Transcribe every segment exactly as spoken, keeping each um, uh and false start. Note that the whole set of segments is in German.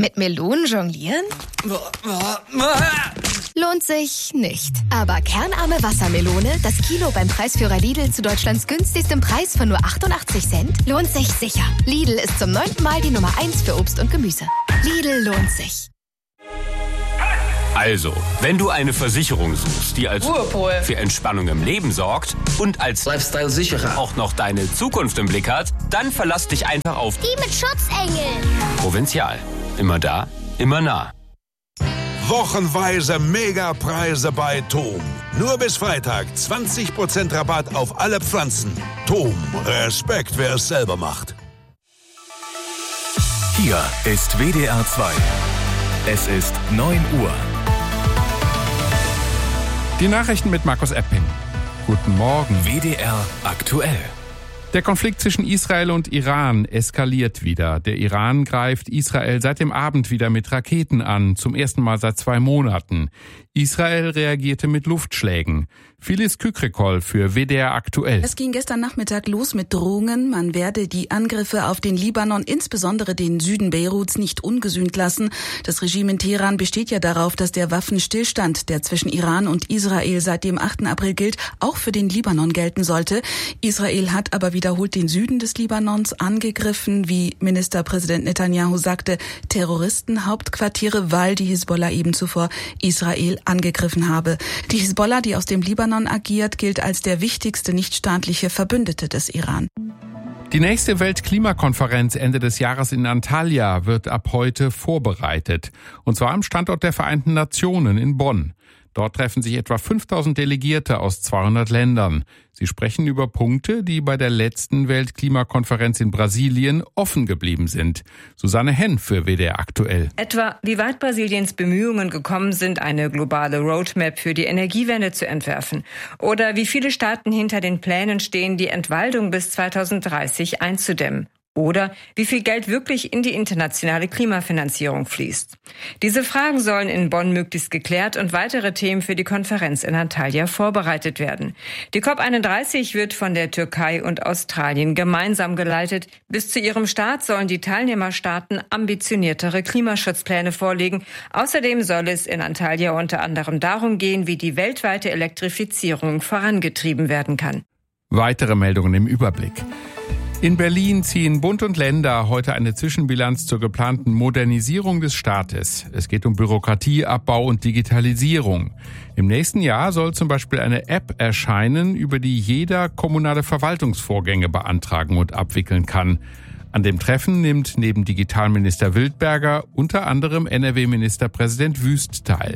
Mit Melonen jonglieren? Lohnt sich nicht. Aber kernarme Wassermelone, das Kilo beim Preisführer Lidl zu Deutschlands günstigstem Preis von nur achtundachtzig Cent, lohnt sich sicher. Lidl ist zum neunten Mal die Nummer eins für Obst und Gemüse. Lidl lohnt sich. Also, wenn du eine Versicherung suchst, die als Ruhepol für Entspannung im Leben sorgt und als Lifestyle-Sicherer auch noch deine Zukunft im Blick hat, dann verlass dich einfach auf die mit Schutzengel. Provinzial. Immer da, immer nah. Wochenweise Megapreise bei Tom. Nur bis Freitag zwanzig Prozent Rabatt auf alle Pflanzen. Tom, Respekt, wer es selber macht. Hier ist W D R zwei. Es ist neun Uhr. Die Nachrichten mit Markus Epping. Guten Morgen. W D R aktuell. Der Konflikt zwischen Israel und Iran eskaliert wieder. Der Iran greift Israel seit dem Abend wieder mit Raketen an, zum ersten Mal seit zwei Monaten. Israel reagierte mit Luftschlägen. Phyllis Kükrikol für W D R aktuell. Es ging gestern Nachmittag los mit Drohungen, man werde die Angriffe auf den Libanon, insbesondere den Süden Beiruts, nicht ungesühnt lassen. Das Regime in Teheran besteht ja darauf, dass der Waffenstillstand, der zwischen Iran und Israel seit dem achten April gilt, auch für den Libanon gelten sollte. Israel hat aber wiederholt den Süden des Libanons angegriffen, wie Ministerpräsident Netanyahu sagte, Terroristenhauptquartiere, weil die Hisbollah eben zuvor Israel angegriffen habe. Die Hisbollah, die aus dem Libanon agiert, gilt als der wichtigste nichtstaatliche Verbündete des Iran. Die nächste Weltklimakonferenz Ende des Jahres in Antalya wird ab heute vorbereitet. Und zwar am Standort der Vereinten Nationen in Bonn. Dort treffen sich etwa fünftausend Delegierte aus zweihundert Ländern. Sie sprechen über Punkte, die bei der letzten Weltklimakonferenz in Brasilien offen geblieben sind. Susanne Henn für W D R aktuell. Etwa, wie weit Brasiliens Bemühungen gekommen sind, eine globale Roadmap für die Energiewende zu entwerfen. Oder wie viele Staaten hinter den Plänen stehen, die Entwaldung bis zweitausenddreißig einzudämmen. Oder wie viel Geld wirklich in die internationale Klimafinanzierung fließt. Diese Fragen sollen in Bonn möglichst geklärt und weitere Themen für die Konferenz in Antalya vorbereitet werden. Die COP einunddreißig wird von der Türkei und Australien gemeinsam geleitet. Bis zu ihrem Start sollen die Teilnehmerstaaten ambitioniertere Klimaschutzpläne vorlegen. Außerdem soll es in Antalya unter anderem darum gehen, wie die weltweite Elektrifizierung vorangetrieben werden kann. Weitere Meldungen im Überblick. In Berlin ziehen Bund und Länder heute eine Zwischenbilanz zur geplanten Modernisierung des Staates. Es geht um Bürokratieabbau und Digitalisierung. Im nächsten Jahr soll zum Beispiel eine App erscheinen, über die jeder kommunale Verwaltungsvorgänge beantragen und abwickeln kann. An dem Treffen nimmt neben Digitalminister Wildberger unter anderem N R W-Ministerpräsident Wüst teil.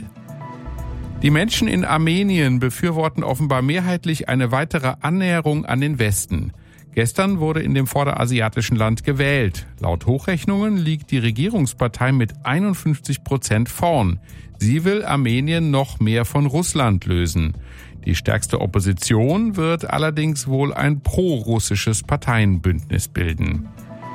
Die Menschen in Armenien befürworten offenbar mehrheitlich eine weitere Annäherung an den Westen. Gestern wurde in dem vorderasiatischen Land gewählt. Laut Hochrechnungen liegt die Regierungspartei mit einundfünfzig Prozent vorn. Sie will Armenien noch mehr von Russland lösen. Die stärkste Opposition wird allerdings wohl ein pro-russisches Parteienbündnis bilden.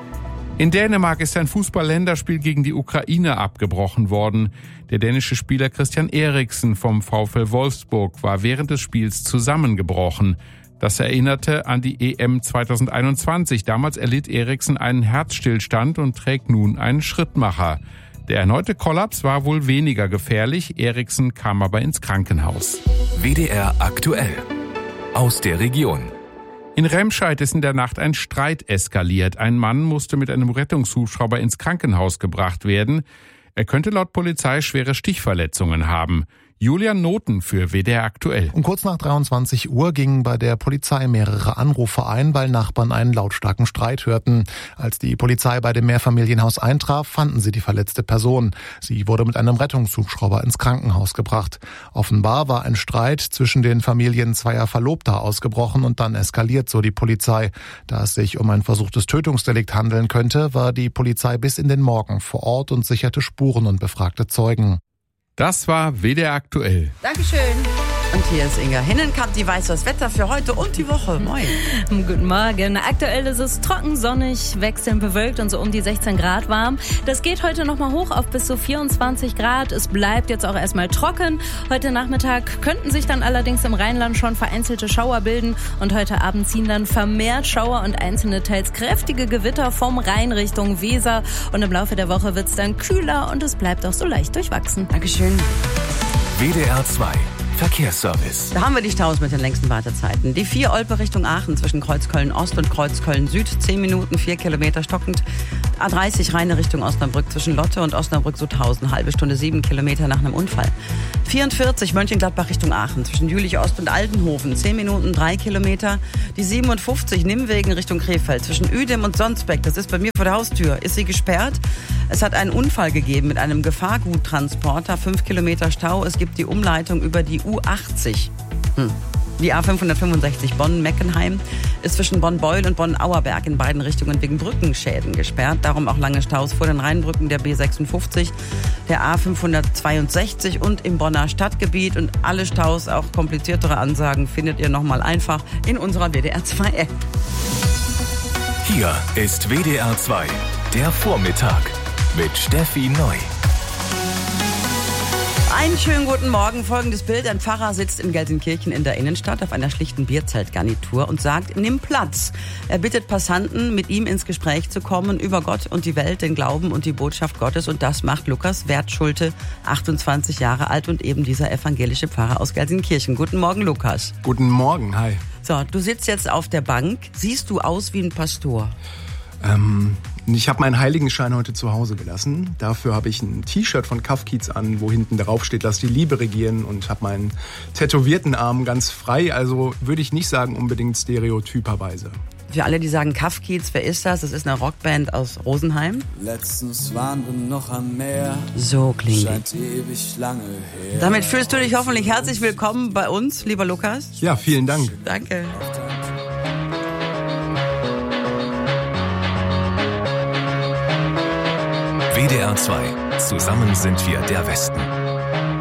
In Dänemark ist ein Fußball-Länderspiel gegen die Ukraine abgebrochen worden. Der dänische Spieler Christian Eriksen vom VfL Wolfsburg war während des Spiels zusammengebrochen. Das erinnerte an die E M zweitausendeinundzwanzig. Damals erlitt Eriksen einen Herzstillstand und trägt nun einen Schrittmacher. Der erneute Kollaps war wohl weniger gefährlich. Eriksen kam aber ins Krankenhaus. W D R aktuell. Aus der Region. In Remscheid ist in der Nacht ein Streit eskaliert. Ein Mann musste mit einem Rettungshubschrauber ins Krankenhaus gebracht werden. Er könnte laut Polizei schwere Stichverletzungen haben. Julian Noten für W D R aktuell. Um kurz nach dreiundzwanzig Uhr gingen bei der Polizei mehrere Anrufe ein, weil Nachbarn einen lautstarken Streit hörten. Als die Polizei bei dem Mehrfamilienhaus eintraf, fanden sie die verletzte Person. Sie wurde mit einem Rettungshubschrauber ins Krankenhaus gebracht. Offenbar war ein Streit zwischen den Familien zweier Verlobter ausgebrochen und dann eskaliert, so die Polizei. Da es sich um ein versuchtes Tötungsdelikt handeln könnte, war die Polizei bis in den Morgen vor Ort und sicherte Spuren und befragte Zeugen. Das war W D R aktuell. Dankeschön. Und hier ist Inga Hinnenkamp, die weiß das Wetter für heute und die Woche. Moin. Guten Morgen. Aktuell ist es trocken, sonnig, wechselnd bewölkt und so um die sechzehn Grad warm. Das geht heute nochmal hoch auf bis zu vierundzwanzig Grad. Es bleibt jetzt auch erstmal trocken. Heute Nachmittag könnten sich dann allerdings im Rheinland schon vereinzelte Schauer bilden. Und heute Abend ziehen dann vermehrt Schauer und einzelne teils kräftige Gewitter vom Rhein Richtung Weser. Und im Laufe der Woche wird es dann kühler und es bleibt auch so leicht durchwachsen. Dankeschön. W D R zwei Verkehrsservice. Da haben wir die Staus mit den längsten Wartezeiten. Die vier Olpe Richtung Aachen zwischen Kreuzköln Ost und Kreuzköln Süd. zehn Minuten, vier Kilometer stockend. A dreißig Rheine Richtung Osnabrück zwischen Lotte und Osnabrück-Sutthausen. Halbe Stunde, sieben Kilometer nach einem Unfall. vierundvierzig Mönchengladbach Richtung Aachen zwischen Jülich Ost und Altenhofen. zehn Minuten, drei Kilometer. Die siebenundfünfzig Nimmwegen Richtung Krefeld zwischen Uedem und Sonsbeck. Das ist bei mir vor der Haustür. Ist sie gesperrt? Es hat einen Unfall gegeben mit einem Gefahrguttransporter. fünf Kilometer Stau. Es gibt die Umleitung über die U achtzig. Hm. Die A fünfhundertfünfundsechzig Bonn-Meckenheim ist zwischen Bonn-Beul und Bonn-Auerberg in beiden Richtungen wegen Brückenschäden gesperrt. Darum auch lange Staus vor den Rheinbrücken der B sechsundfünfzig, der A fünfhundertzweiundsechzig und im Bonner Stadtgebiet. Und alle Staus, auch kompliziertere Ansagen, findet ihr nochmal einfach in unserer W D R zwei App. Hier ist W D R zwei, der Vormittag mit Steffi Neu. Einen schönen guten Morgen. Folgendes Bild. Ein Pfarrer sitzt in Gelsenkirchen in der Innenstadt auf einer schlichten Bierzeltgarnitur und sagt, nimm Platz. Er bittet Passanten, mit ihm ins Gespräch zu kommen über Gott und die Welt, den Glauben und die Botschaft Gottes. Und das macht Lukas Wertschulte, achtundzwanzig Jahre alt und eben dieser evangelische Pfarrer aus Gelsenkirchen. Guten Morgen, Lukas. Guten Morgen, hi. So, du sitzt jetzt auf der Bank. Siehst du aus wie ein Pastor? Ähm, ich habe meinen Heiligenschein heute zu Hause gelassen. Dafür habe ich ein T-Shirt von Kafkiez an, wo hinten drauf steht, lass die Liebe regieren, und habe meinen tätowierten Arm ganz frei. Also würde ich nicht sagen unbedingt stereotyperweise. Für alle, die sagen Kafkiez, wer ist das? Das ist eine Rockband aus Rosenheim. Letztens waren wir noch am Meer. So klingt Scheint ewig lange her. Damit fühlst du dich hoffentlich herzlich willkommen bei uns, lieber Lukas. Ja, vielen Dank. Danke. W D R zwei. Zusammen sind wir der Westen.